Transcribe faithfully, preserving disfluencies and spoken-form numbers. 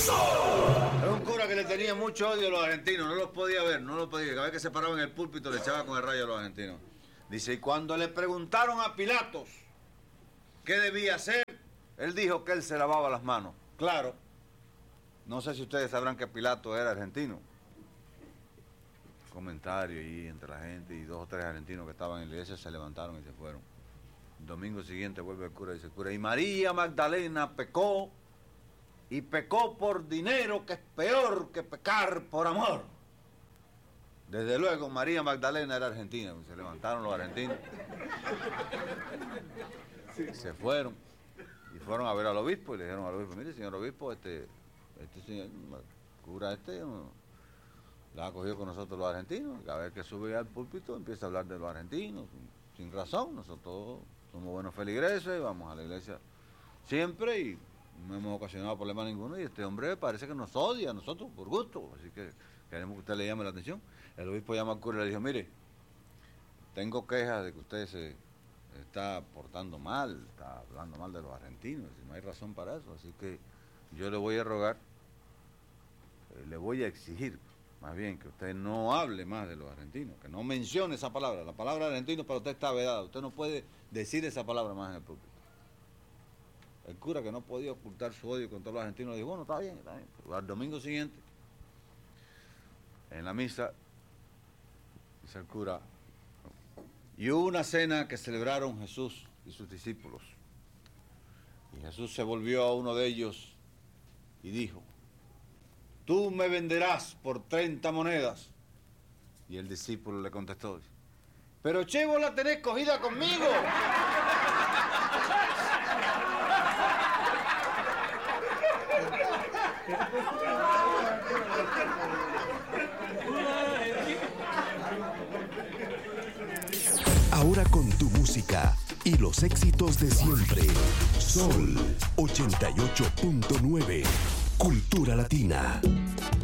Era un cura que le tenía mucho odio a los argentinos, no los podía ver, no los podía ver. Cada vez que se paraba en el púlpito le echaba con el rayo a los argentinos. Dice, y cuando le preguntaron a Pilatos qué debía hacer, él dijo que él se lavaba las manos. Claro, no sé si ustedes sabrán que Pilatos era argentino. Comentario ahí entre la gente y dos o tres argentinos que estaban en la iglesia se levantaron y se fueron. El domingo siguiente vuelve el cura y dice, cura, y María Magdalena pecó, y pecó por dinero, que es peor que pecar por amor. Desde luego, María Magdalena era argentina, se levantaron los argentinos, se fueron, y fueron a ver al obispo, y le dijeron al obispo, mire, señor obispo, este, este señor, cura este, la ha cogido con nosotros los argentinos, cada vez que sube al púlpito empieza a hablar de los argentinos, sin razón, nosotros somos buenos feligreses, vamos a la iglesia siempre y no hemos ocasionado problema ninguno, y este hombre parece que nos odia a nosotros por gusto, así que queremos que usted le llame la atención. El obispo llama al cura y le dijo, mire, tengo quejas de que usted se está portando mal, está hablando mal de los argentinos, y no hay razón para eso, así que yo le voy a rogar, eh, le voy a exigir, más bien, que usted no hable más de los argentinos, que no mencione esa palabra. La palabra argentino para usted está vedada, usted no puede decir esa palabra más en el púlpito. El cura, que no podía ocultar su odio contra los argentinos, le dijo, bueno, está bien, está bien. Pero al domingo siguiente, en la misa, dice el cura, y hubo una cena que celebraron Jesús y sus discípulos. Y Jesús se volvió a uno de ellos y dijo, tú me venderás por treinta monedas. Y el discípulo le contestó, pero che, vos la tenés cogida conmigo. Ahora con tu música y los éxitos de siempre. Sol ochenta y ocho punto nueve, Cultura Latina.